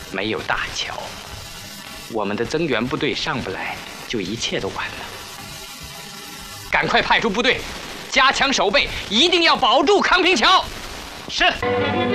没有大桥，我们的增援部队上不来，就一切都完了。赶快派出部队，加强守备，一定要保住康平桥。是。